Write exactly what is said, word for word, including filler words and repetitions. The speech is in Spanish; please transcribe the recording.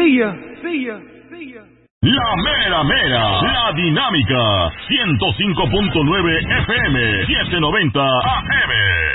Silla, silla, silla. La mera mera, la dinámica, ciento cinco punto nueve F M, setecientos noventa A M.